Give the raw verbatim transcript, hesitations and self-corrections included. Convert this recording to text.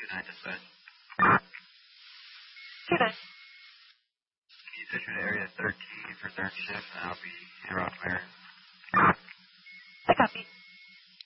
Good night, dispatch. Good night. Can you switch me to area thirteen for third shift, and I'll be in Rockmere.